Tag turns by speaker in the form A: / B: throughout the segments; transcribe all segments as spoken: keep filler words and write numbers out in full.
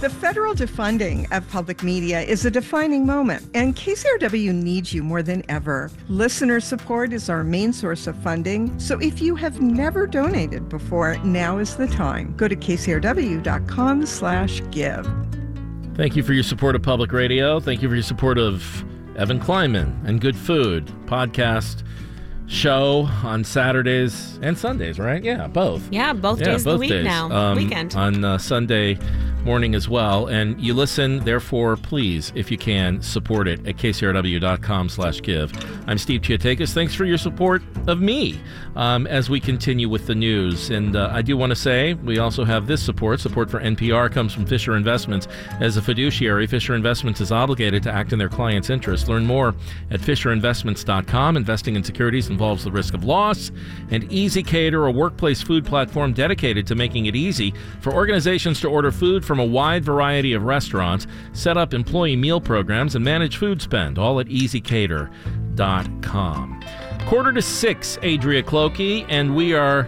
A: The federal defunding of public media is a defining moment, and K C R W needs you more than ever. Listener support is our main source of funding, so if you have never donated before, now is the time. Go to kcrw.com slash give.
B: Thank you for your support of public radio. Thank you for your support of Evan Kleinman and Good Food podcast show on Saturdays and Sundays, right? Yeah, both.
C: Yeah, both
B: yeah,
C: days
B: both
C: of the week
B: days.
C: now.
B: Um,
C: Weekend.
B: On uh, Sunday morning as well. And you listen, therefore, please, if you can, support it at kcrw.com slash give. I'm Steve Chiatakis. Thanks for your support of me um, as we continue with the news. And uh, I do want to say we also have this support. Support for N P R comes from Fisher Investments. As a fiduciary, Fisher Investments is obligated to act in their clients' interest. Learn more at fisher investments dot com. Investing in securities involves the risk of loss. And EasyCater, a workplace food platform dedicated to making it easy for organizations to order food from a wide variety of restaurants, set up employee meal programs, and manage food spend, all at easy cater dot com. Quarter to six, Adria Clokey, and we are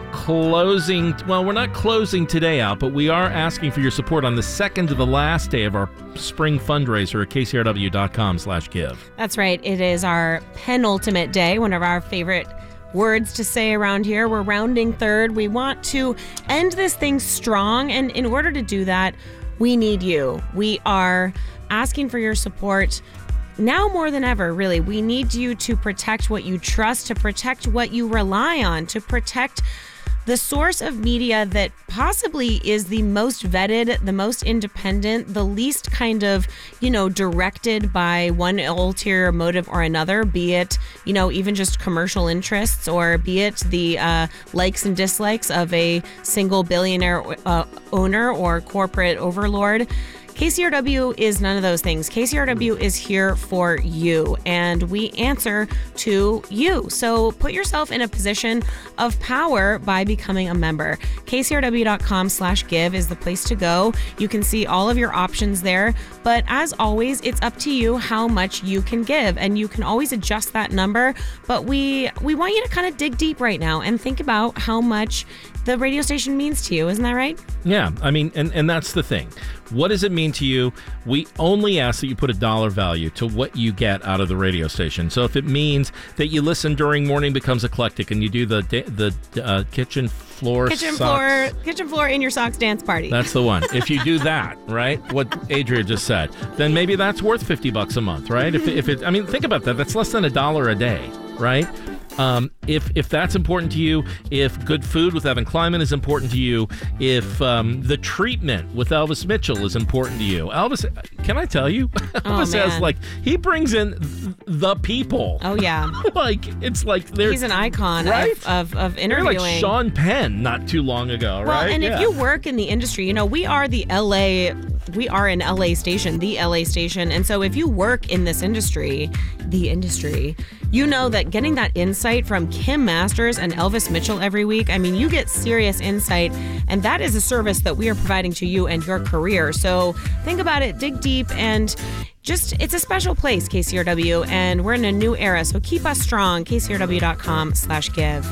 B: closing, well, we're not closing today out, but we are asking for your support on the second to the last day of our spring fundraiser at kcrw.com slash give.
C: That's right. It is our penultimate day, one of our favorite words to say around here. We're rounding third. We want to end this thing strong, and in order to do that, we need you. We are asking for your support now more than ever, really. We need you to protect what you trust, to protect what you rely on, to protect the source of media that possibly is the most vetted, the most independent, the least kind of, you know, directed by one ulterior motive or another, be it, you know, even just commercial interests, or be it the uh, likes and dislikes of a single billionaire uh, owner or corporate overlord. K C R W is none of those things. K C R W is here for you, and we answer to you. So put yourself in a position of power by becoming a member. kcrw.com slash give is the place to go. You can see all of your options there, but as always, it's up to you how much you can give, and you can always adjust that number, but we we want you to kind of dig deep right now and think about how much the radio station means to you. Isn't that right?
B: Yeah, I mean, and, and that's the thing. What does it mean to you? We only ask that you put a dollar value to what you get out of the radio station. So if it means that you listen during Morning Becomes Eclectic and you do the the uh, kitchen floor
C: kitchen
B: socks,
C: floor kitchen floor in your socks dance party.
B: That's the one. If you do that, right? What Adria just said, then maybe that's worth fifty bucks a month, right? If if it, I mean, think about that. That's less than a dollar a day, right? Um, if if that's important to you, if Good Food with Evan Kleinman is important to you, if um, The Treatment with Elvis Mitchell is important to you, Elvis, can I tell you? Elvis
C: man.
B: has, like, he brings in the people.
C: Oh, yeah.
B: Like, it's like they're...
C: He's an icon
B: right?
C: of, of, of
B: They're
C: interviewing.
B: like Sean Penn not too long ago,
C: well,
B: right?
C: Well, and
B: yeah.
C: if you work in the industry, you know, we are the L A, we are an L A station, the L A station. And so if you work in this industry, the industry, you know that getting that insight from Kim Masters and Elvis Mitchell every week, I mean, you get serious insight, and that is a service that we are providing to you and your career. So think about it, dig deep, and just, it's a special place, K C R W, and we're in a new era, so keep us strong, kcrw.com slash give.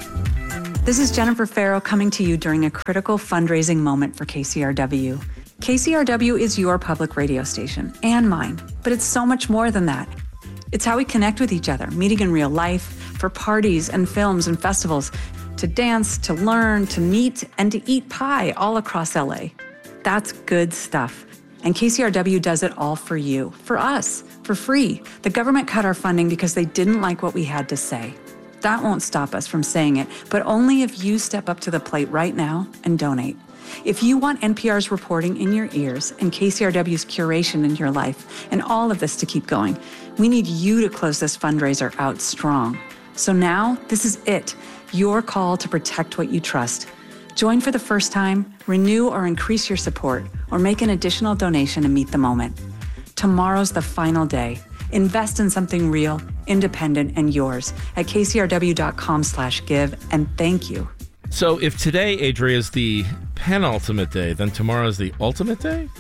D: This is Jennifer Farrow coming to you during a critical fundraising moment for K C R W. K C R W is your public radio station, and mine, but it's so much more than that. It's how we connect with each other, meeting in real life, for parties and films and festivals, to dance, to learn, to meet, and to eat pie all across L A. That's good stuff. And K C R W does it all for you, for us, for free. The government cut our funding because they didn't like what we had to say. That won't stop us from saying it, but only if you step up to the plate right now and donate. If you want N P R's reporting in your ears and K C R W's curation in your life and all of this to keep going, we need you to close this fundraiser out strong. So now, this is it, your call to protect what you trust. Join for the first time, renew or increase your support, or make an additional donation to meet the moment. Tomorrow's the final day. Invest in something real, independent, and yours at kcrw.com slash give, and thank you.
B: So if today, Adria, is the penultimate day, then tomorrow is the ultimate day?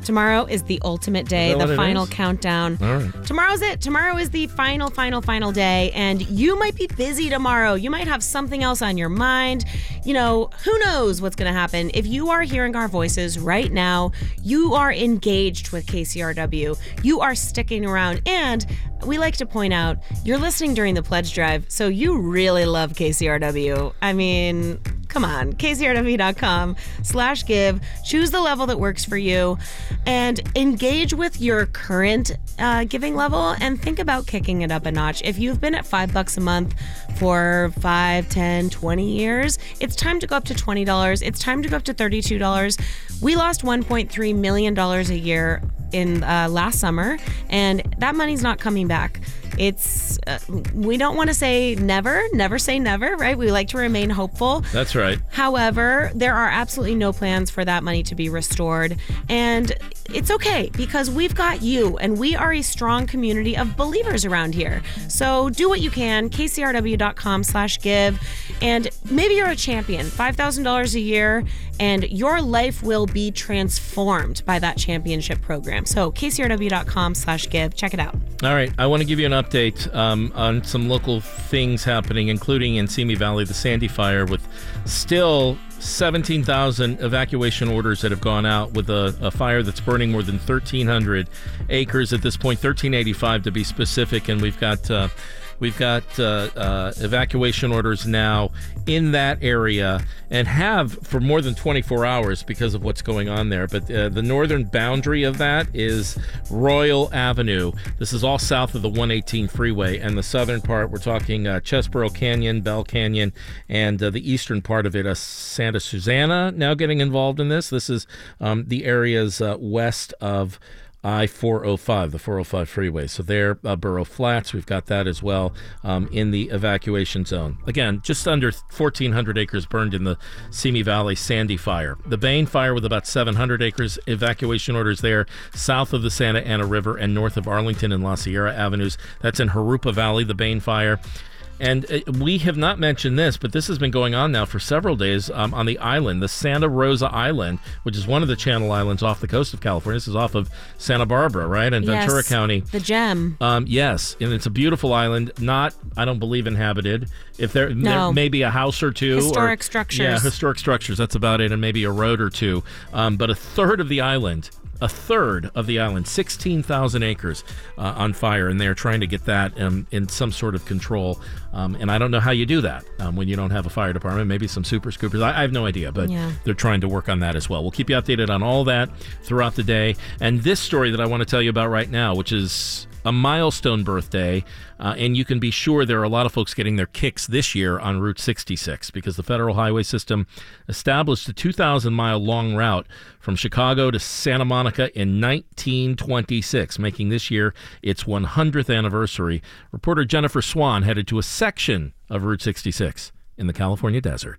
C: Tomorrow is the ultimate day, the final countdown.
B: All right.
C: Tomorrow's it. Tomorrow is the final, final, final day, and you might be busy tomorrow. You might have something else on your mind. You know, who knows what's going to happen. If you are hearing our voices right now, you are engaged with K C R W. You are sticking around, and we like to point out, you're listening during the pledge drive, so you really love K C R W. I mean, come on, K C R W dot com slash give. Choose the level that works for you and engage with your current uh, giving level and think about kicking it up a notch. If you've been at five bucks a month for five, ten, twenty years, it's time to go up to twenty dollars. It's time to go up to thirty-two dollars. We lost one point three million dollars a year in uh, last summer, and that money's not coming back. It's, uh, we don't want to say never, never say never, right? We like to remain hopeful.
B: That's right.
C: However, there are absolutely no plans for that money to be restored. And it's okay because we've got you and we are a strong community of believers around here. So do what you can, K C R W dot com slash give. And maybe you're a champion, five thousand dollars a year, and your life will be transformed by that championship program. So K C R W dot com slash give. Check it out.
B: All right. I want to give you an update um, on some local things happening, including in Simi Valley, the Sandy Fire, with still seventeen thousand evacuation orders that have gone out with a, a fire that's burning more than thirteen hundred acres at this point, thirteen eighty-five to be specific. And we've got uh, we've got uh, uh, evacuation orders now in that area and have for more than twenty-four hours because of what's going on there. But uh, the northern boundary of that is Royal Avenue. This is all south of the one eighteen freeway, and the southern part, we're talking uh, Chesborough Canyon, Bell Canyon, and uh, the eastern part of it, uh, Santa Susana, now getting involved in this. This is um, the areas uh, west of I four oh five, the four oh five freeway. So there, uh, Borough Flats, we've got that as well um, in the evacuation zone. Again, just under fourteen hundred acres burned in the Simi Valley Sandy Fire. The Bain Fire with about seven hundred acres, evacuation orders there south of the Santa Ana River and north of Arlington and La Sierra Avenues. That's in Jurupa Valley, the Bain Fire. And uh, we have not mentioned this, but this has been going on now for several days um, on the island, the Santa Rosa Island, which is one of the Channel Islands off the coast of California. This is off of Santa Barbara, right, in Ventura
C: yes,
B: County.
C: The gem.
B: Um, yes, and it's a beautiful island, not, I don't believe, inhabited. If there,
C: no.
B: there may be a house or two.
C: Historic
B: or,
C: structures.
B: Yeah, historic structures, that's about it, and maybe a road or two. Um, but a third of the island A third of the island, sixteen thousand acres uh, on fire, and they're trying to get that um, in some sort of control. Um, and I don't know how you do that um, when you don't have a fire department, maybe some super scoopers. I, I have no idea, but
C: yeah.
B: they're trying to work on that as well. We'll keep you updated on all that throughout the day. And this story that I want to tell you about right now, which is a milestone birthday, uh, and you can be sure there are a lot of folks getting their kicks this year on Route sixty-six because the Federal Highway System established a two thousand mile long route from Chicago to Santa Monica in nineteen twenty-six, making this year its one hundredth anniversary. Reporter Jennifer Swan headed to a section of Route sixty-six in the California desert.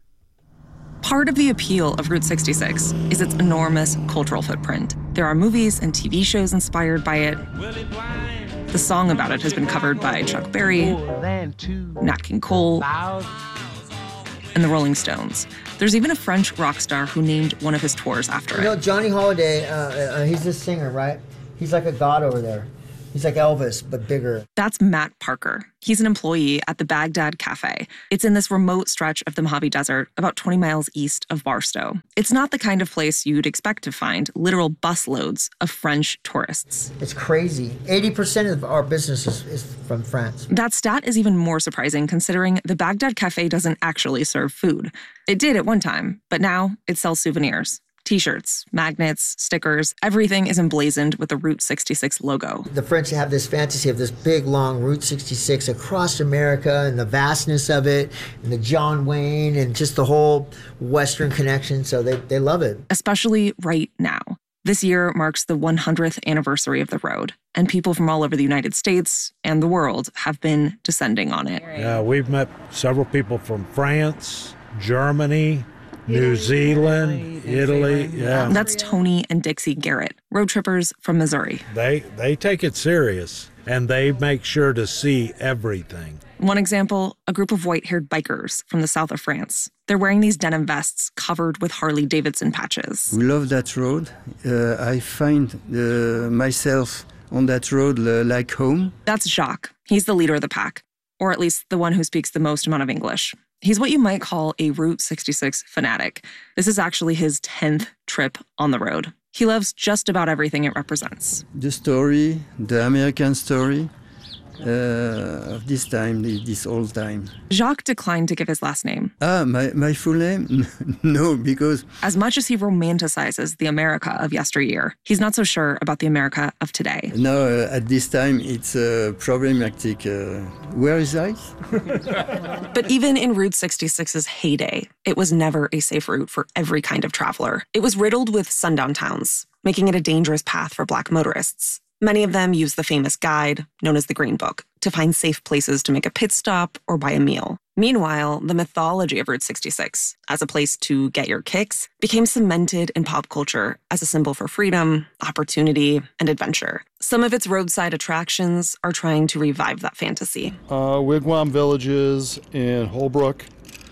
E: Part of the appeal of Route sixty-six is its enormous cultural footprint. There are movies and T V shows inspired by it. The song about it has been covered by Chuck Berry, Nat King Cole, and the Rolling Stones. There's even a French rock star who named one of his tours after it.
F: You know, Johnny Holiday, uh, uh, he's this singer, right? He's like a god over there. He's like Elvis, but bigger.
E: That's Matt Parker. He's an employee at the Baghdad Cafe. It's in this remote stretch of the Mojave Desert, about twenty miles east of Barstow. It's not the kind of place you'd expect to find literal busloads of French tourists.
F: It's crazy. eighty percent of our business is, is from France.
E: That stat is even more surprising considering the Baghdad Cafe doesn't actually serve food. It did at one time, but now it sells souvenirs. T-shirts, magnets, stickers, everything is emblazoned with the Route sixty-six logo.
F: The French have this fantasy of this big, long Route sixty-six across America and the vastness of it and the John Wayne and just the whole Western connection, so they, they love it.
E: Especially right now. This year marks the one hundredth anniversary of the road, and people from all over the United States and the world have been descending on it.
G: Yeah, we've met several people from France, Germany, New Zealand, Italy, yeah.
E: That's Tony and Dixie Garrett, road trippers from Missouri.
G: They they take it serious, and they make sure to see everything.
E: One example, a group of white-haired bikers from the south of France. They're wearing these denim vests covered with Harley-Davidson patches.
H: We love that road. Uh, I find uh, myself on that road uh, like home.
E: That's Jacques. He's the leader of the pack, or at least the one who speaks the most amount of English. He's what you might call a Route sixty-six fanatic. This is actually his tenth trip on the road. He loves just about everything it represents.
H: The story, the American story, uh, of this time, this old time.
E: Jacques declined to give his last name.
H: Ah, my, my full name? No, because...
E: As much as he romanticizes the America of yesteryear, he's not so sure about the America of today.
H: Now, uh, at this time, it's uh, problematic. Uh, where is ice?
E: But even in Route sixty-six's heyday, it was never a safe route for every kind of traveler. It was riddled with sundown towns, making it a dangerous path for Black motorists. Many of them use the famous guide, known as the Green Book, to find safe places to make a pit stop or buy a meal. Meanwhile, the mythology of Route sixty-six, as a place to get your kicks, became cemented in pop culture as a symbol for freedom, opportunity, and adventure. Some of its roadside attractions are trying to revive that fantasy.
I: Uh, Wigwam Villages in Holbrook.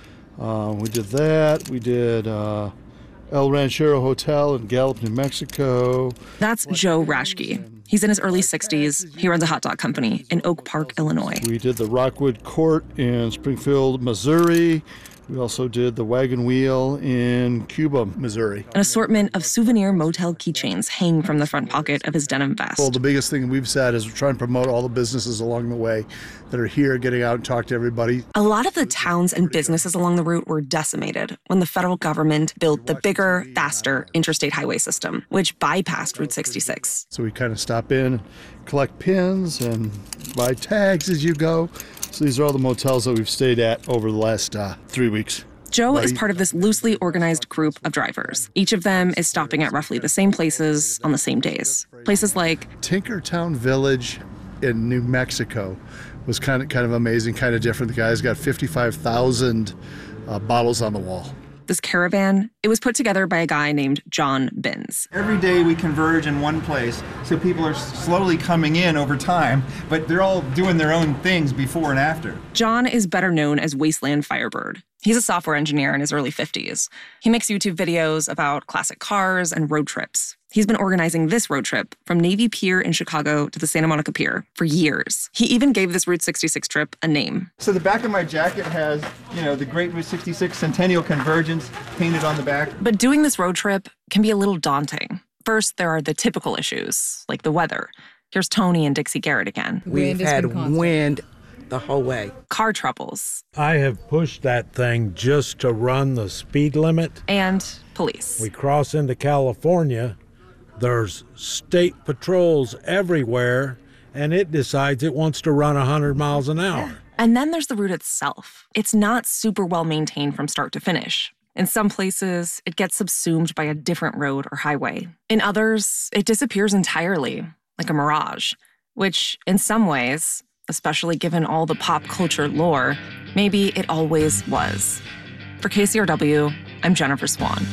I: Uh, we did that. We did... Uh, El Ranchero Hotel in Gallup, New Mexico.
E: That's Joe Raschke. He's in his early sixties. He runs a hot dog company in Oak Park, Illinois.
I: We did the Rockwood Court in Springfield, Missouri. We also did the Wagon Wheel in Cuba, Missouri.
E: An assortment of souvenir motel keychains hang from the front pocket of his denim vest.
I: Well, the biggest thing we've said is we're trying to promote all the businesses along the way that are here, getting out and talk to everybody.
E: A lot of the towns and businesses along the route were decimated when the federal government built the bigger, faster interstate highway system, which bypassed Route sixty-six.
I: So we kind of stop in, collect pins, and buy tags as you go. So these are all the motels that we've stayed at over the last uh, three weeks.
E: Joe is part of this loosely organized group of drivers. Each of them is stopping at roughly the same places on the same days. Places like
I: Tinkertown Village in New Mexico was kind of kind of amazing, kind of different. The guy's got fifty-five thousand uh, bottles on the wall.
E: This caravan, it was put together by a guy named John Binns.
J: Every day we converge in one place, so people are slowly coming in over time, but they're all doing their own things before and after.
E: John is better known as Wasteland Firebird. He's a software engineer in his early fifties. He makes YouTube videos about classic cars and road trips. He's been organizing this road trip from Navy Pier in Chicago to the Santa Monica Pier for years. He even gave this Route sixty-six trip a name.
J: So the back of my jacket has, you know, the Great Route sixty-six Centennial Convergence painted on the back.
E: But doing this road trip can be a little daunting. First, there are the typical issues, like the weather. Here's Tony and Dixie Garrett again.
K: We've had wind the whole way.
E: Car troubles.
G: I have pushed that thing just to run the speed limit.
E: And police.
G: We cross into California. There's state patrols everywhere, and it decides it wants to run one hundred miles an hour.
E: And then there's the route itself. It's not super well maintained from start to finish. In some places, it gets subsumed by a different road or highway. In others, it disappears entirely, like a mirage, which in some ways, especially given all the pop culture lore, maybe it always was. For K C R W, I'm Jennifer Swan.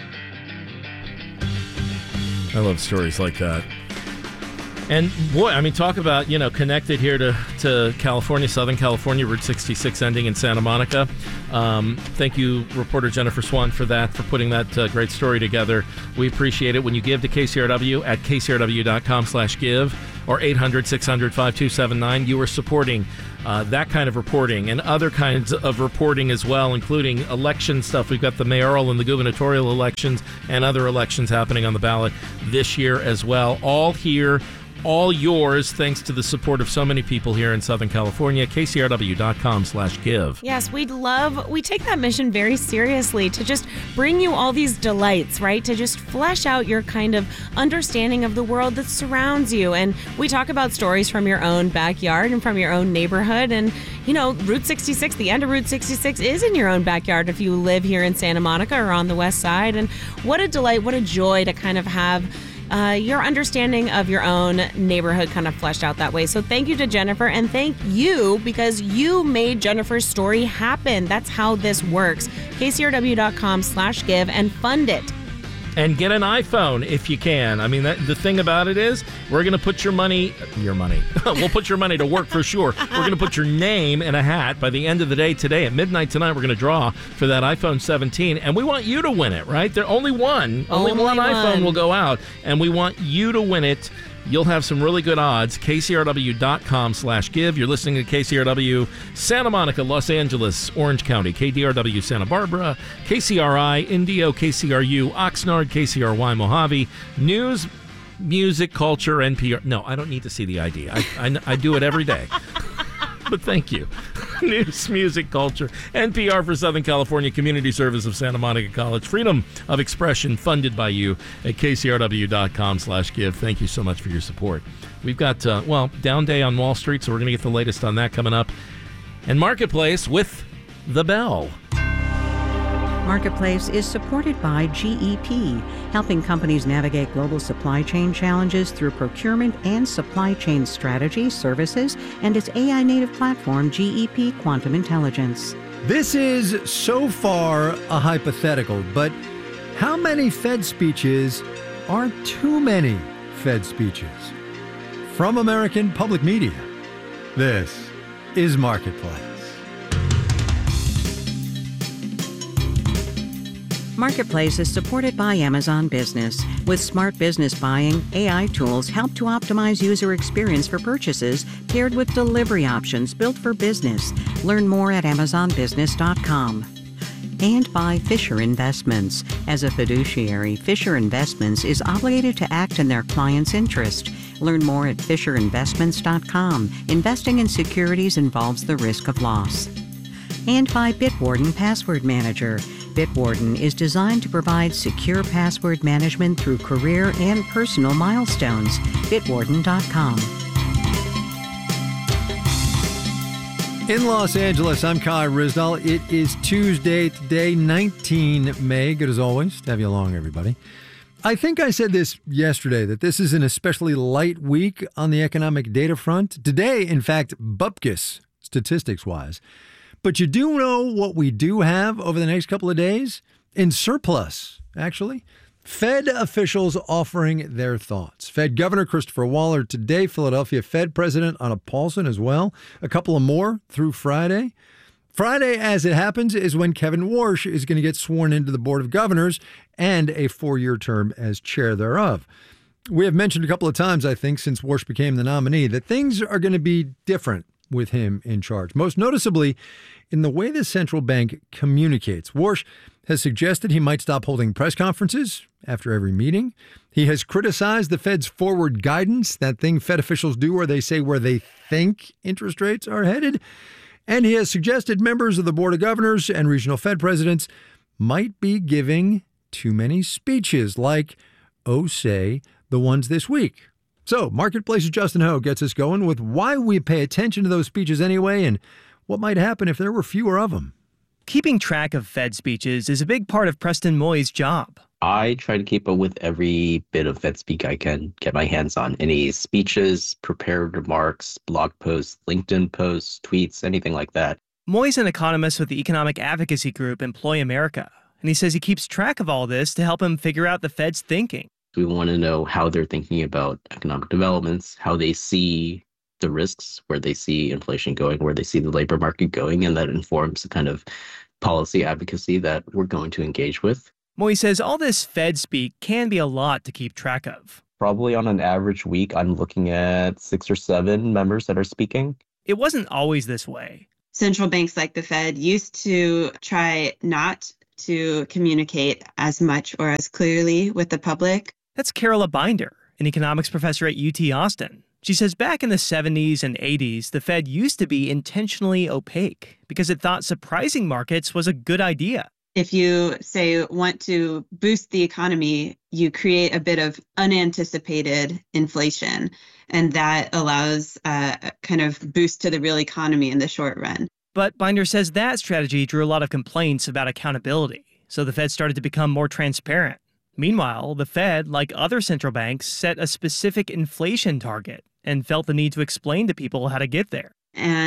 B: I love stories like that. And boy, I mean, talk about, you know, connected here to, to California, Southern California, Route sixty-six ending in Santa Monica. Um, thank you, reporter Jennifer Swan, for that, for putting that uh, great story together. We appreciate it. When you give to K C R W at k c r w dot com slash give or eight hundred, six hundred, five two seven nine, you are supporting uh, that kind of reporting and other kinds of reporting as well, including election stuff. We've got the mayoral and the gubernatorial elections and other elections happening on the ballot this year as well. All here, all yours, thanks to the support of so many people here in Southern California. k c r w dot com slash give.
C: Yes, we'd love, we take that mission very seriously to just bring you all these delights, right? To just flesh out your kind of understanding of the world that surrounds you. And we talk about stories from your own backyard and from your own neighborhood. And, you know, Route sixty-six, the end of Route sixty-six is in your own backyard if you live here in Santa Monica or on the west side. And what a delight, what a joy to kind of have Uh, your understanding of your own neighborhood kind of fleshed out that way. So thank you to Jennifer, and thank you because you made Jennifer's story happen. That's how this works. k c r w dot com slash give and fund it.
B: And get an iPhone if you can. I mean, that, the thing about it is, we're going to put your money, your money, we'll put your money to work for sure. We're going to put your name in a hat by the end of the day today. At midnight tonight, we're going to draw for that iPhone seventeen. And we want you to win it, right? There only one, only, only one, one iPhone will go out. And we want you to win it. You'll have some really good odds. K C R W dot com slash give. You're listening to K C R W Santa Monica, Los Angeles, Orange County, K D R W Santa Barbara, K C R I, Indio, K C R U, Oxnard, K C R Y, Mojave, News, Music, Culture, N P R. No, I don't need to see the I D. I, I, I do it every day. But thank you. News, Music, Culture, N P R for Southern California, Community Service of Santa Monica College, freedom of expression funded by you at K C R W dot com slash give. Thank you so much for your support. We've got, uh, well, Down Day on Wall Street, so we're going to get the latest on that coming up. And Marketplace with The Bell.
L: Marketplace is supported by G E P, helping companies navigate global supply chain challenges through procurement and supply chain strategy, services, and its A I-native platform, G E P Quantum Intelligence.
M: This is so far a hypothetical, but how many Fed speeches are too many Fed speeches? From American Public Media, this is Marketplace.
L: Marketplace is supported by Amazon Business. With smart business buying, A I tools help to optimize user experience for purchases, paired with delivery options built for business. Learn more at amazon business dot com. And by Fisher Investments. As a fiduciary, Fisher Investments is obligated to act in their client's interest. Learn more at fisher investments dot com. Investing in securities involves the risk of loss. And by Bitwarden Password Manager. Bitwarden is designed to provide secure password management through career and personal milestones. bitwarden dot com.
M: In Los Angeles, I'm Kai Ryssdal. It is Tuesday today, the nineteenth of May. Good as always to have you along, everybody. I think I said this yesterday, that this is an especially light week on the economic data front. Today, in fact, bupkis, statistics-wise. But you do know what we do have over the next couple of days? In surplus, actually. Fed officials offering their thoughts. Fed Governor Christopher Waller today, Philadelphia Fed President Anna Paulson as well. A couple of more through Friday. Friday, as it happens, is when Kevin Warsh is going to get sworn into the Board of Governors and a four-year term as chair thereof. We have mentioned a couple of times, I think, since Warsh became the nominee, that things are going to be different with him in charge. Most noticeably, in the way the central bank communicates. Warsh has suggested he might stop holding press conferences after every meeting. He has criticized the Fed's forward guidance, that thing Fed officials do where they say where they think interest rates are headed. And he has suggested members of the Board of Governors and regional Fed presidents might be giving too many speeches, like, oh, say, the ones this week. So, Marketplace's Justin Ho gets us going with why we pay attention to those speeches anyway and what might happen if there were fewer of them.
N: Keeping track of Fed speeches is a big part of Preston Moy's job.
O: I try to keep up with every bit of Fed speak I can get my hands on. Any speeches, prepared remarks, blog posts, LinkedIn posts, tweets, anything like that.
N: Moy's an economist with the economic advocacy group Employ America, and he says he keeps track of all this to help him figure out the Fed's thinking.
O: We want to know how they're thinking about economic developments, how they see the risks, where they see inflation going, where they see the labor market going, and that informs the kind of policy advocacy that we're going to engage with.
N: Moy says all this Fed speak can be a lot to keep track of.
O: Probably on an average week, I'm looking at six or seven members that are speaking.
N: It wasn't always this way.
P: Central banks like the Fed used to try not to communicate as much or as clearly with the public.
N: That's Carola Binder, an economics professor at U T Austin. She says back in the seventies and eighties, the Fed used to be intentionally opaque because it thought surprising markets was a good idea.
P: If you, say, want to boost the economy, you create a bit of unanticipated inflation, and that allows a kind of boost to the real economy in the short run.
N: But Binder says that strategy drew a lot of complaints about accountability, so the Fed started to become more transparent. Meanwhile, the Fed, like other central banks, set a specific inflation target and felt the need to explain to people how to get there.
P: And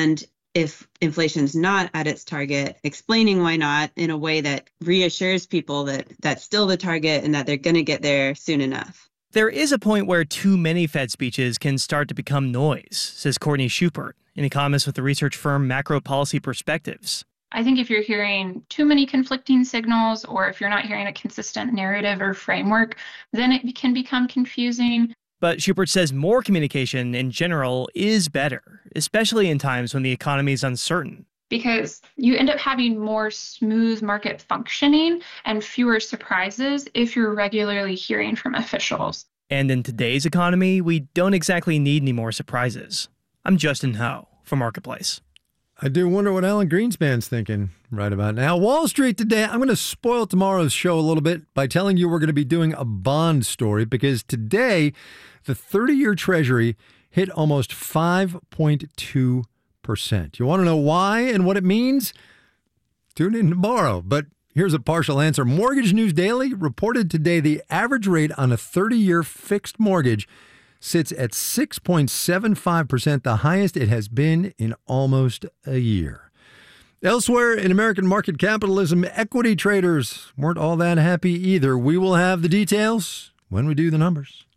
P: if inflation's not at its target, explaining why not in a way that reassures people that that's still the target and that they're going to get there soon enough.
N: There is a point where too many Fed speeches can start to become noise, says Courtney Schubert, an economist with the research firm Macro Policy Perspectives.
Q: I think if you're hearing too many conflicting signals, or if you're not hearing a consistent narrative or framework, then it can become confusing.
N: But Schubert says more communication in general is better, especially in times when the economy is uncertain.
Q: Because you end up having more smooth market functioning and fewer surprises if you're regularly hearing from officials.
N: And in today's economy, we don't exactly need any more surprises. I'm Justin Ho for Marketplace.
M: I do wonder what Alan Greenspan's thinking right about now. Wall Street today, I'm going to spoil tomorrow's show a little bit by telling you we're going to be doing a bond story, because today the thirty-year Treasury hit almost five point two percent. You want to know why and what it means? Tune in tomorrow. But here's a partial answer. Mortgage News Daily reported today the average rate on a thirty-year fixed mortgage sits at six point seven five percent, the highest it has been in almost a year. Elsewhere in American market capitalism, equity traders weren't all that happy either. We will have the details when we do the numbers.